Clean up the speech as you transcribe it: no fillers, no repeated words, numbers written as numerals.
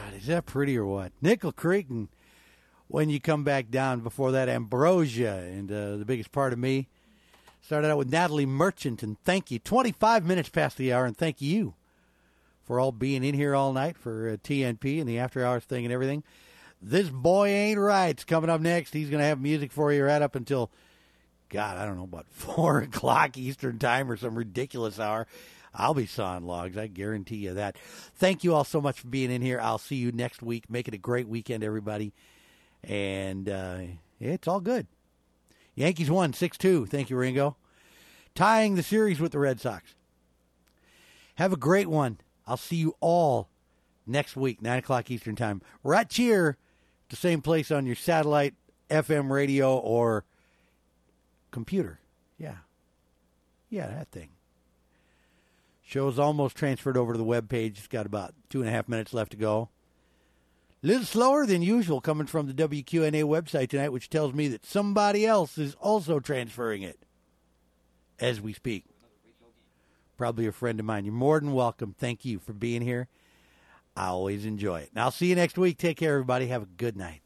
God, is that pretty or what? Nickel Creek, and when you come back down before that, Ambrosia, and the biggest part of me. Started out with Natalie Merchant, and thank you. 25 minutes past the hour, and thank you for all being in here all night for TNP and the After Hours thing and everything. This Boy Ain't Right's coming up next. He's going to have music for you right up until, God, I don't know, about 4 o'clock Eastern time or some ridiculous hour. I'll be sawing logs. I guarantee you that. Thank you all so much for being in here. I'll see you next week. Make it a great weekend, everybody. And it's all good. Yankees won 6-2. Thank you, Ringo. Tying the series with the Red Sox. Have a great one. I'll see you all next week, 9 o'clock Eastern time. Right here, the same place on your satellite, FM radio, or computer. Yeah, that thing. Show's almost transferred over to the webpage. It's got about 2.5 minutes left to go. A little slower than usual coming from the WQNA website tonight, which tells me that somebody else is also transferring it as we speak. Probably a friend of mine. You're more than welcome. Thank you for being here. I always enjoy it. And I'll see you next week. Take care, everybody. Have a good night.